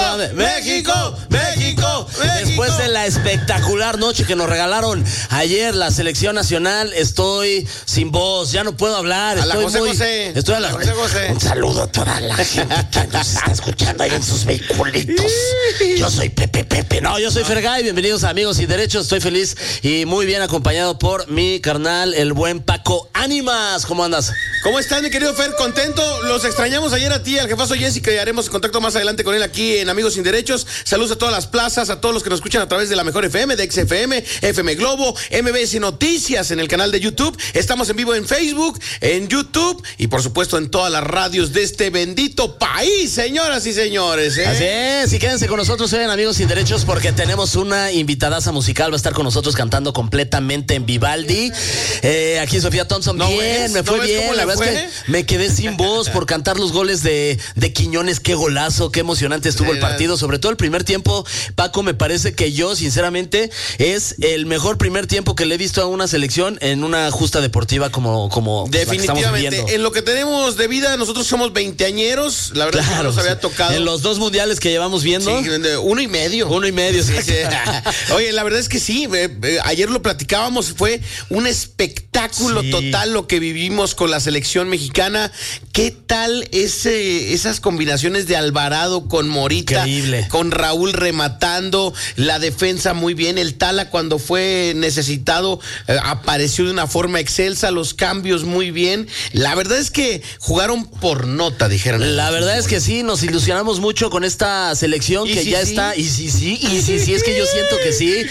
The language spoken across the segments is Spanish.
México, México, México. Después de la espectacular noche que nos regalaron ayer la selección nacional, estoy sin voz, ya no puedo hablar. A la José. Estoy a la José. Un saludo a toda la gente que nos está escuchando ahí en sus vehiculitos. Yo soy Pepe. No, yo soy Fergay. Bienvenidos a Amigos Sin Derechos. Estoy feliz y muy bien acompañado por mi carnal, el buen Paco Ánimas. ¿Cómo andas? ¿Cómo estás, mi querido Fer? Contento. Los extrañamos ayer a ti, al jefazo Jessica, y haremos contacto más adelante con él aquí en Amigos Sin Derechos. Saludos a todas las plazas, a todos los que nos escuchan a través de la Mejor FM, de XFM, FM Globo, MBS Noticias en el canal de YouTube. Estamos en vivo en Facebook, en YouTube y por supuesto en todas las radios de este bendito país, señoras y señores. Así es, y quédense con nosotros en Amigos Sin Derechos porque tenemos una invitadaza musical. Va a estar con nosotros cantando completamente en Vivaldi. Aquí Sofía Thompson. Me fue bien. La verdad es que me quedé sin voz por cantar los goles de Quiñones. Qué golazo, qué emocionante estuvo el partido, sobre todo el primer tiempo. Paco, me parece que yo sinceramente es el mejor primer tiempo que le he visto a una selección en una justa deportiva como definitivamente. En lo que tenemos de vida, nosotros somos veinteañeros, la verdad, claro, que nos había tocado. En los 2 mundiales que llevamos viendo. Sí, 1 y medio. 1 y medio, sí. Oye, la verdad es que sí, ayer lo platicábamos, fue un espectáculo total lo que vivimos con la selección mexicana. ¿Qué tal esas combinaciones de Alvarado con Morita? Increíble. Con Raúl rematando, la defensa muy bien, el Tala cuando fue necesitado apareció de una forma excelsa, los cambios muy bien. La verdad es que jugaron por nota, dijeron. La verdad es que sí, nos ilusionamos mucho con esta selección que ya está. Y sí, es que yo siento que sí.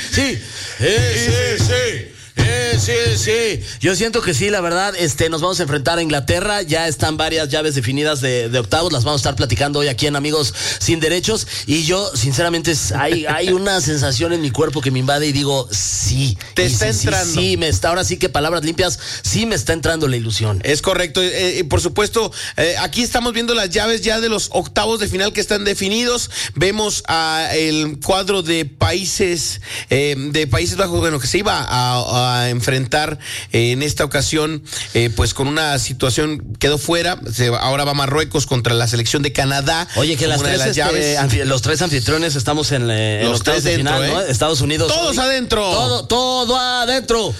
Sí. Yo siento que sí, la verdad, nos vamos a enfrentar a Inglaterra. Ya están varias llaves definidas de octavos. Las vamos a estar platicando hoy aquí en Amigos Sin Derechos. Y yo, sinceramente, hay una sensación en mi cuerpo que me invade y digo, sí. Te está entrando. Sí, ahora sí que palabras limpias, sí me está entrando la ilusión. Es correcto. Por supuesto, aquí estamos viendo las llaves ya de los octavos de final que están definidos. Vemos el cuadro de Países Bajos, bueno, que se iba a enfrentar en esta ocasión, pues con una situación quedó fuera. Ahora va Marruecos contra la selección de Canadá. Oye, que los 3 anfitriones estamos en los octavos de final, ¿no? Estados Unidos. Todos adentro. Todo adentro.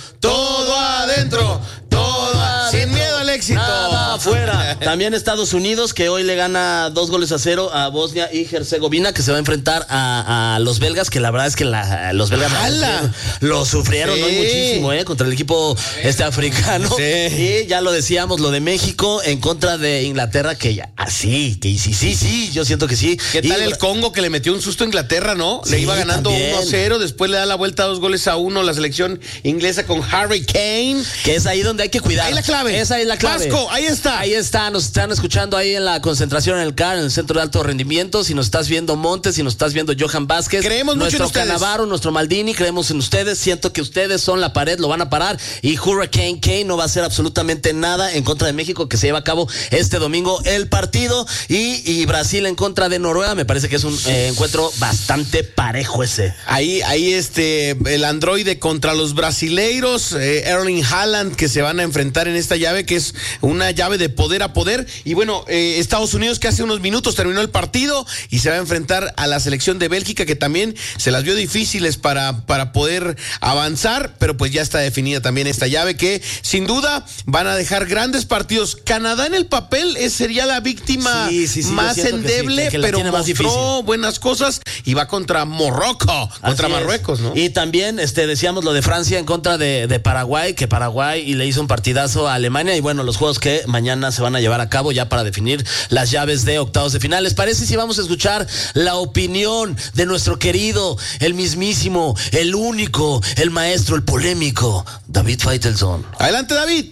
Sin miedo al éxito. Nada afuera. También Estados Unidos, que hoy le gana 2-0 a Bosnia y Herzegovina, que se va a enfrentar a los belgas, que la verdad es que los belgas lo sufrieron sí. Muchísimo, contra el equipo africano. Sí. Y ya lo decíamos, lo de México en contra de Inglaterra, que sí, yo siento que sí. ¿Qué tal el Congo, que le metió un susto a Inglaterra, no? Sí, le iba ganando también 1-0, después le da la vuelta 2-1 la selección inglesa con Harry Kane. Que es ahí donde hay que cuidar. Ahí la clave. Esa es la clave. Vasco, ahí está. Nos están escuchando ahí en la concentración en el CAR, en el Centro de Alto Rendimiento. Si nos estás viendo Montes, si nos estás viendo Johan Vázquez, creemos mucho en ustedes. Nuestro Canavaro, nuestro Maldini, creemos en ustedes. Siento que ustedes son la pared, lo van a parar. Y Hurricane Kane no va a hacer absolutamente nada en contra de México, que se lleva a cabo este domingo el partido. Y Brasil en contra de Noruega. Me parece que es un encuentro bastante parejo ese. Ahí el androide contra los brasileiros, Erling Haaland, que se van a enfrentar en esta llave, que es una llave de poder a poder. Y bueno, Estados Unidos, que hace unos minutos terminó el partido y se va a enfrentar a la selección de Bélgica, que también se las vio difíciles para poder avanzar, pero pues ya está definida también esta llave, que sin duda van a dejar grandes partidos. Canadá en el papel sería la víctima más endeble, que pero mostró buenas cosas y va contra Marruecos, ¿no? Y también decíamos lo de Francia en contra de Paraguay, que Paraguay le hizo un partidazo a Alemania. Y bueno, los juegos que mañana se van a llevar a cabo ya para definir las llaves de octavos de final. ¿Les parece si vamos a escuchar la opinión de nuestro querido, el mismísimo, el único, el maestro, el polémico, David Faitelson? Adelante, David.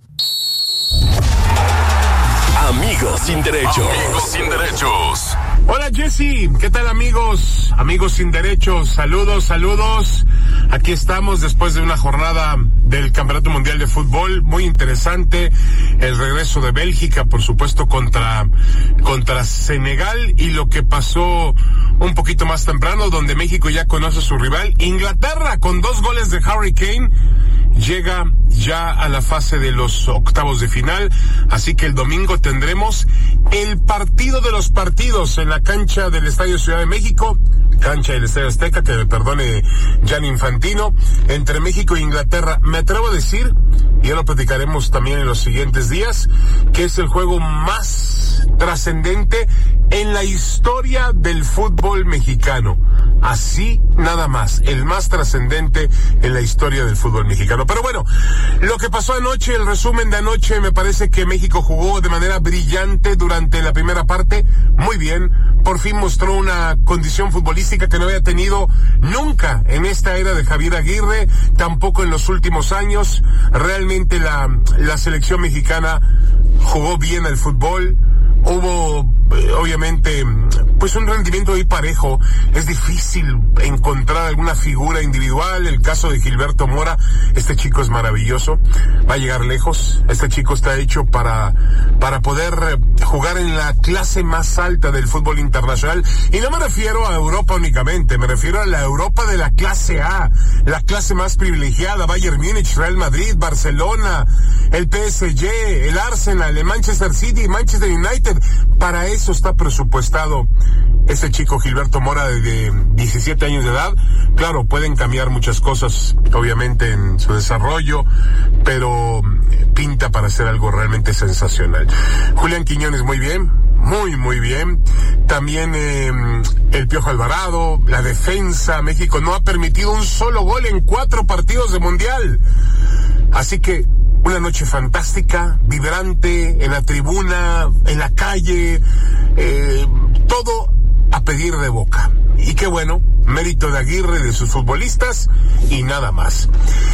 Amigos Sin Derechos. Hola, Jesse, ¿qué tal, amigos? Amigos Sin Derechos, saludos. Aquí estamos después de una jornada del Campeonato Mundial de Fútbol muy interesante. El regreso de Bélgica, por supuesto, contra Senegal, y lo que pasó un poquito más temprano, donde México ya conoce a su rival, Inglaterra, con 2 goles de Harry Kane. llega ya a la fase de los octavos de final, así que el domingo tendremos el partido de los partidos en la cancha del Estadio Ciudad de México, cancha del Estadio Azteca, que me perdone Gianni Infantino, entre México e Inglaterra. Me atrevo a decir, y ya lo platicaremos también en los siguientes días, que es el juego más trascendente en la historia del fútbol mexicano. Así nada más, el más trascendente en la historia del fútbol mexicano. Pero bueno, lo que pasó anoche, el resumen de anoche, me parece que México jugó de manera brillante durante la primera parte, muy bien, por fin mostró una condición futbolística que no había tenido nunca en esta era de Javier Aguirre, tampoco en los últimos años. Realmente la selección mexicana jugó bien al fútbol. Hubo, obviamente, pues un rendimiento muy parejo. Es difícil encontrar alguna figura individual. El caso de Gilberto Mora, este chico es maravilloso, va a llegar lejos. Este chico está hecho para poder jugar en la clase más alta del fútbol internacional. Y no me refiero a Europa únicamente, me refiero a la Europa de la clase A, la clase más privilegiada: Bayern Múnich, Real Madrid, Barcelona, el PSG, el Arsenal, el Manchester City, Manchester United. Para eso está presupuestado ese chico Gilberto Mora de 17 años de edad. Claro, pueden cambiar muchas cosas, obviamente, en su desarrollo, pero pinta para hacer algo realmente sensacional. Julián Quiñones, muy bien, muy bien. También el Piojo Alvarado, la defensa. México no ha permitido un solo gol en 4 partidos de mundial. Así que una noche fantástica, vibrante, en la tribuna, en la calle, todo a pedir de boca. Y qué bueno, mérito de Aguirre, de sus futbolistas y nada más.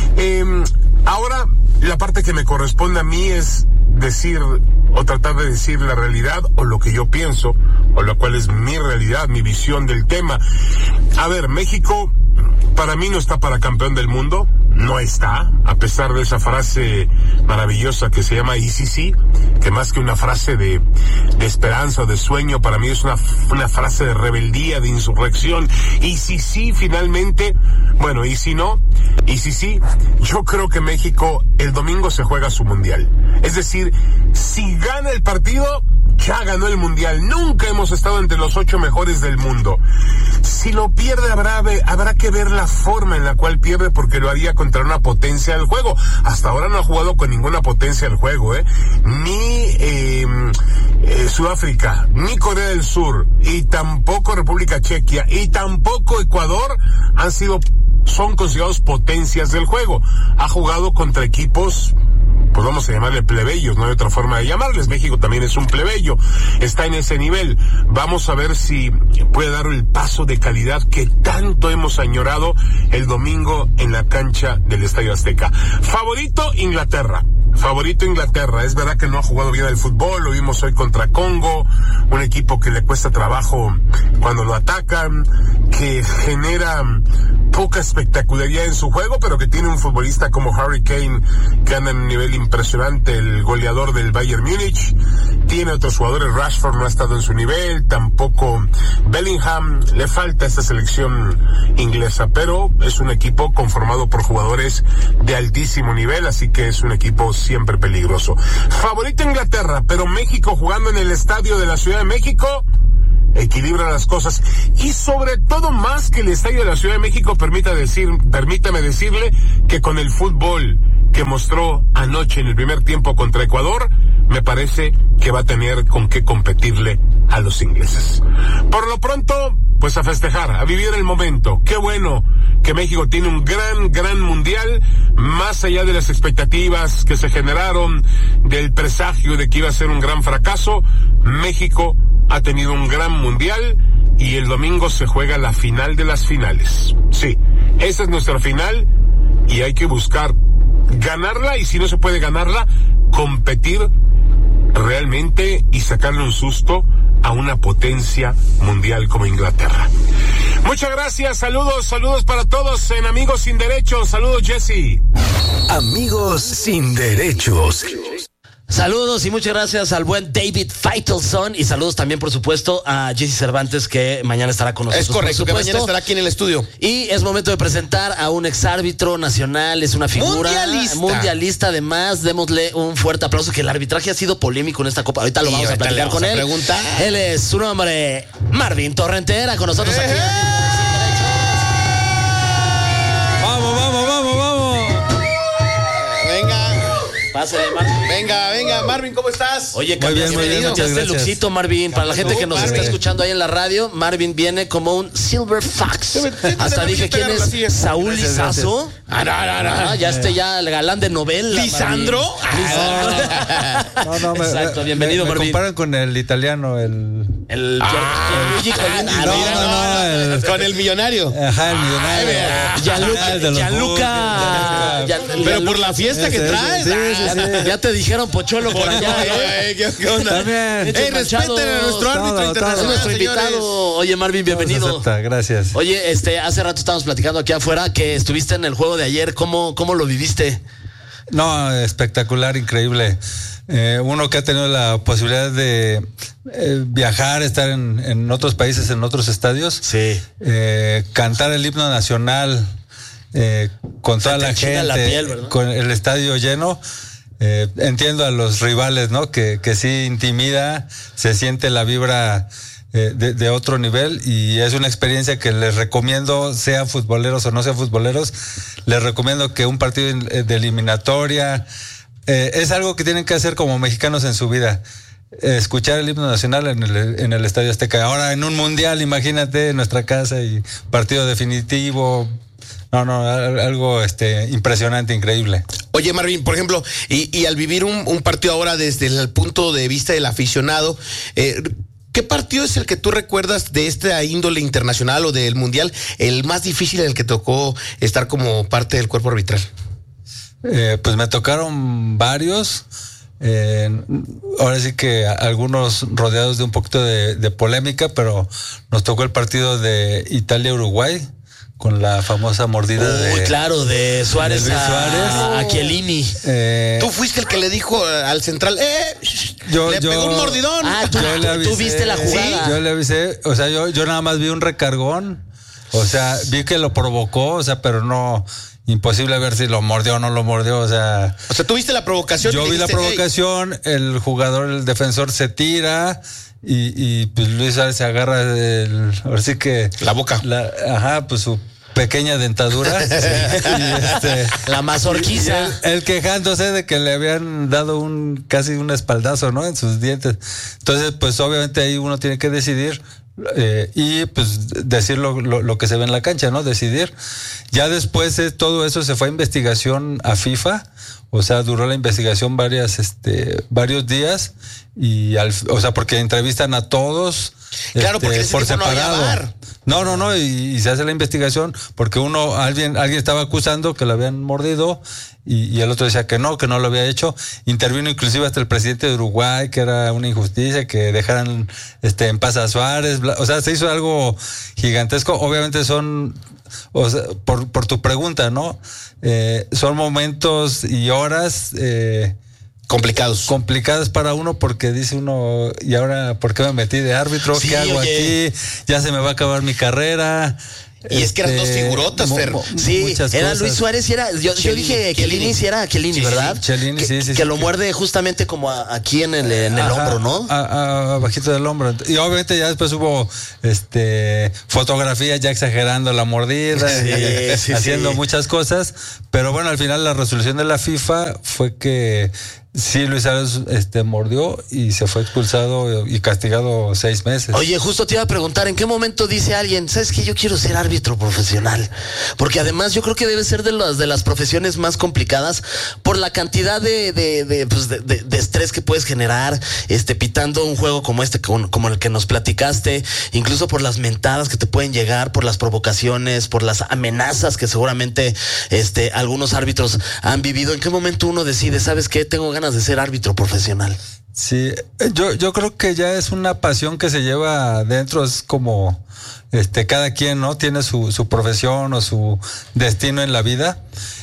Ahora, la parte que me corresponde a mí es decir o tratar de decir la realidad o lo que yo pienso, o lo cual es mi realidad, mi visión del tema. A ver, México para mí no está para campeón del mundo. No está, a pesar de esa frase maravillosa que se llama ECC, que más que una frase de esperanza o de sueño, para mí es una frase de rebeldía, de insurrección. Y si sí, finalmente, bueno, y si no, y si sí, yo creo que México el domingo se juega su mundial. Es decir, si gana el partido, ya ganó el mundial. Nunca hemos estado entre los 8 mejores del mundo. Si lo pierde, habrá que ver la forma en la cual pierde, porque lo haría contra una potencia del juego. Hasta ahora no ha jugado con ninguna potencia del juego, ni Sudáfrica, ni Corea del Sur, y tampoco República Checa, y tampoco Ecuador son considerados potencias del juego. Ha jugado contra equipos, pues vamos a llamarle plebeyos, no hay otra forma de llamarles. México también es un plebeyo, está en ese nivel. Vamos a ver si puede dar el paso de calidad que tanto hemos añorado el domingo en la cancha del Estadio Azteca. Favorito Inglaterra. Es verdad que no ha jugado bien al fútbol, lo vimos hoy contra Congo, un equipo que le cuesta trabajo cuando lo atacan, que genera poca espectacularidad en su juego, pero que tiene un futbolista como Harry Kane que anda en un nivel impresionante, el goleador del Bayern Múnich. Tiene otros jugadores, Rashford no ha estado en su nivel, tampoco Bellingham. Le falta esta selección inglesa, pero es un equipo conformado por jugadores de altísimo nivel, así que es un equipo siempre peligroso. Favorito Inglaterra, pero México jugando en el estadio de la Ciudad de México equilibra las cosas, y sobre todo más que el estadio de la Ciudad de México, permítame decirle que con el fútbol que mostró anoche en el primer tiempo contra Ecuador, me parece que va a tener con qué competirle a los ingleses. Por lo pronto, pues a festejar, a vivir el momento. Qué bueno que México tiene un gran mundial, más allá de las expectativas que se generaron, del presagio de que iba a ser un gran fracaso. México ha tenido un gran mundial y el domingo se juega la final de las finales. Sí, esa es nuestra final y hay que buscar ganarla, y si no se puede ganarla, competir realmente y sacarle un susto a una potencia mundial como Inglaterra. Muchas gracias, saludos para todos en Amigos Sin Derechos. Saludos, Jesse. Amigos Sin Derechos. Saludos y muchas gracias al buen David Faitelson y saludos también, por supuesto, a Jesse Cervantes, que mañana estará con nosotros. Es correcto, que mañana estará aquí en el estudio. Y es momento de presentar a un exárbitro nacional, es una figura mundialista. Además, démosle un fuerte aplauso, que el arbitraje ha sido polémico en esta Copa. Ahorita lo vamos a platicar con él. Él es su nombre, Marvin Torrentera, con nosotros aquí. Pásale, Marvin. Venga, Marvin, ¿cómo estás? Oye, cambiaste el lookcito, Marvin. Para la gente que nos está escuchando ahí en la radio, Marvin viene como un Silver Fox. Hasta dije quién es Saúl Lizazo. Ya el galán de novela. ¿Lisandro? No, exacto, bienvenido, Marvin. Me comparan con el italiano, con el millonario. Ajá, el millonario. Gianluca. Pero por la fiesta que traes. Ya te dijeron Pocholo por allá, ¿Qué onda? También. Respeten a nuestro árbitro internacional. Es nuestro invitado. Oye, Marvin, bienvenido. Gracias. Oye, hace rato estábamos platicando aquí afuera que estuviste en el juego de ayer. ¿Cómo lo viviste? No, espectacular, increíble. Uno que ha tenido la posibilidad de viajar, estar en otros países, en otros estadios. Sí. Cantar el himno nacional. Con toda la gente, la piel, con el estadio lleno. Entiendo a los rivales, ¿no? Que sí intimida, se siente la vibra de otro nivel, y es una experiencia que les recomiendo, sean futboleros o no sean futboleros, les recomiendo que un partido de eliminatoria es algo que tienen que hacer como mexicanos en su vida. Escuchar el himno nacional en el Estadio Azteca. Ahora en un mundial, imagínate, en nuestra casa, y partido definitivo. No, algo impresionante, increíble. Oye, Marvin, por ejemplo, y al vivir un partido ahora desde el punto de vista del aficionado, ¿qué partido es el que tú recuerdas de esta índole internacional o del mundial, el más difícil en el que tocó estar como parte del cuerpo arbitral? Pues me tocaron varios. Ahora sí que algunos rodeados de un poquito de polémica, pero nos tocó el partido de Italia-Uruguay, con la famosa mordida de Suárez a Chiellini. Tú fuiste el que le dijo al central, le pegó un mordidón. Tú viste la jugada. Sí, yo le avisé, o sea, yo nada más vi un recargón, o sea, vi que lo provocó, o sea, pero no, imposible ver si lo mordió o no lo mordió, o sea, ¿tú viste la provocación? Yo vi la provocación, el jugador, el defensor se tira. Y pues Luis Suárez se agarra ahora sí que la boca. Pues su pequeña dentadura. La mazorquiza. El quejándose de que le habían dado casi un espaldazo, ¿no? En sus dientes. Entonces, pues obviamente ahí uno tiene que decidir. Y pues decir lo que se ve en la cancha, ¿no? Decidir. Ya después todo eso se fue a investigación a FIFA. O sea, duró la investigación varios días, y o sea, porque entrevistan a todos. Claro, porque por separado. No, y se hace la investigación porque alguien estaba acusando que lo habían mordido, y el otro decía que no lo había hecho. Intervino inclusive hasta el presidente de Uruguay, que era una injusticia que dejaran en paz a Suárez. O sea, se hizo algo gigantesco. Obviamente son, o sea, por tu pregunta, ¿no? Son momentos y horas complicadas para uno, porque dice uno, ¿y ahora por qué me metí de árbitro? ¿Qué hago aquí? Ya se me va a acabar mi carrera. Y es que eran dos figurotas, Fer. Sí, era Luis Suárez y era. Yo dije Chiellini, sí era Chiellini, ¿verdad? Chiellini, sí. Que lo muerde justamente como aquí en el hombro, ¿no? Abajito del hombro. Y obviamente ya después hubo fotografías ya exagerando la mordida, haciendo muchas cosas. Pero bueno, al final la resolución de la FIFA fue que sí, Luis Suárez mordió y se fue expulsado y castigado 6 meses. Oye, justo te iba a preguntar, ¿en qué momento dice alguien, sabes qué, yo quiero ser árbitro profesional? Porque además yo creo que debe ser de las profesiones más complicadas por la cantidad de estrés que puedes generar, pitando un juego como como el que nos platicaste, incluso por las mentadas que te pueden llegar, por las provocaciones, por las amenazas que seguramente algunos árbitros han vivido. ¿En qué momento uno decide, sabes qué, tengo ganas de ser árbitro profesional? Sí, yo creo que ya es una pasión que se lleva adentro, es como cada quien, ¿no? Tiene su profesión o su destino en la vida.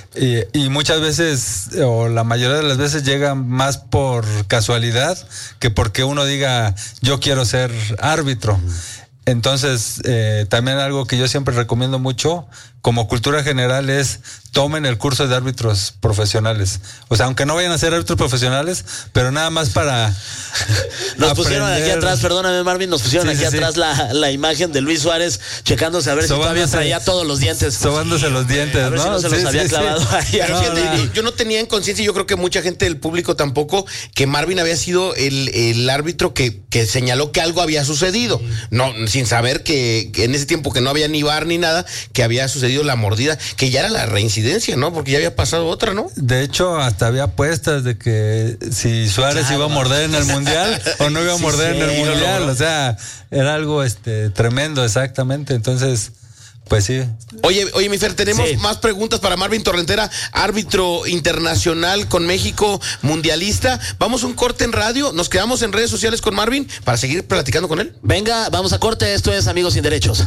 Y muchas veces, o la mayoría de las veces, llegan más por casualidad que porque uno diga, yo quiero ser árbitro. Entonces, también algo que yo siempre recomiendo mucho, como cultura general, es tomen el curso de árbitros profesionales. O sea, aunque no vayan a ser árbitros profesionales, pero nada más para Nos pusieron aquí atrás, perdóname Marvin, nos pusieron aquí atrás la imagen de Luis Suárez checándose a ver si todavía traía todos los dientes. Sobándose los dientes, a ver si no se los había clavado ahí. Pero yo no tenía en conciencia, y yo creo que mucha gente del público tampoco, que Marvin había sido el árbitro que señaló que algo había sucedido. No, sin saber que en ese tiempo que no había ni VAR ni nada, que había sucedido la mordida, que ya era la reincidencia, ¿no? Porque ya había pasado otra, ¿no? De hecho, hasta había apuestas de que si Suárez iba a morder en el Mundial o no iba a morder en el Mundial. O sea, era algo tremendo, exactamente. Entonces, pues sí. Oye, mi Fer, tenemos más preguntas para Marvin Torrentera, árbitro internacional con México, mundialista. Vamos a un corte en radio, nos quedamos en redes sociales con Marvin para seguir platicando con él. Venga, vamos a corte, esto es Amigos Sin Derechos.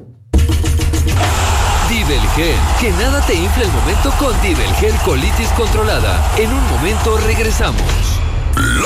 Divelgel, que nada te infle el momento con Divelgel colitis controlada. En un momento regresamos.